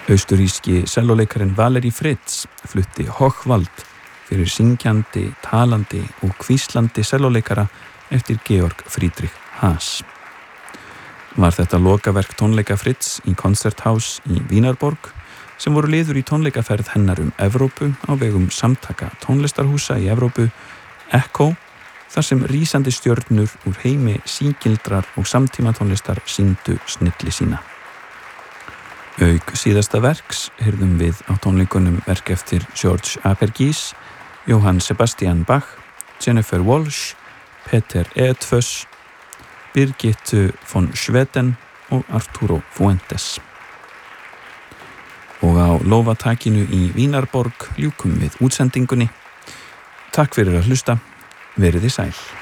Austuríski sellóleikarinn Valery Fritz flutti Hochwald fyrir syngjandi, talandi og hvíslandi sellóleikara eftir Georg Friedrich Haas. Var þetta lokaverk tónleika Fritz í Konzerthaus í Vínarborg sem voru liður í tónleikaferð hennar Evrópu á vegum samtaka tónlistarhúsa í Evrópu, Echo, þar sem rísandi stjörnur úr heimi sígildrar og samtímatónlistar sýndu snilli sína. Auk síðasta verks heyrðum við á tónleikunum verk eftir George Apergis, Johann Sebastian Bach, Jennifer Walsh, Peter Eötvös, Birgittu von Schweden og Arturo Fuentes. Og á lófatakinu í Vínarborg ljúkum við útsendingunni. Takk fyrir að hlusta, veriði sæl.